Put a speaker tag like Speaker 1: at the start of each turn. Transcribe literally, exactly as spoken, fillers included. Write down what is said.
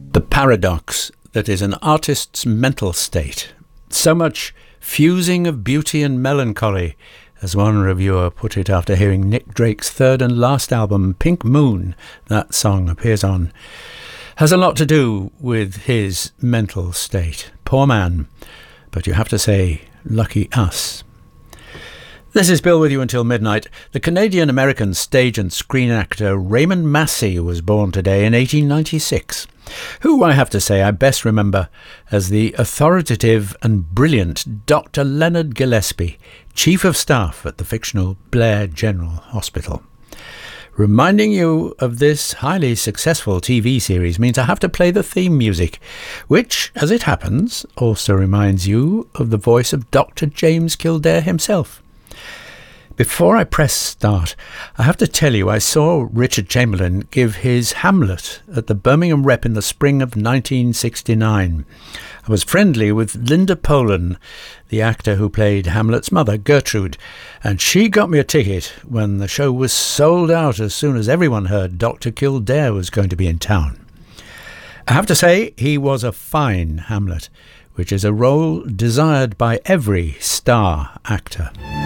Speaker 1: The paradox that is an artist's mental state. So much fusing of beauty and melancholy, as one reviewer put it after hearing Nick Drake's third and last album, Pink Moon, that song appears on, has a lot to do with his mental state. Poor man, but you have to say, lucky us. This is Bill with you until midnight. The Canadian-American stage and screen actor Raymond Massey was born today in eighteen ninety-six, who I have to say I best remember as the authoritative and brilliant Doctor Leonard Gillespie, Chief of Staff at the fictional Blair General Hospital. Reminding you of this highly successful T V series means I have to play the theme music, which, as it happens, also reminds you of the voice of Doctor James Kildare himself. Before I press start, I have to tell you I saw Richard Chamberlain give his Hamlet at the Birmingham Rep in the spring of nineteen sixty-nine. I was friendly with Linda Polan, the actor who played Hamlet's mother, Gertrude, and she got me a ticket when the show was sold out as soon as everyone heard Doctor Kildare was going to be in town. I have to say he was a fine Hamlet, which is a role desired by every star actor.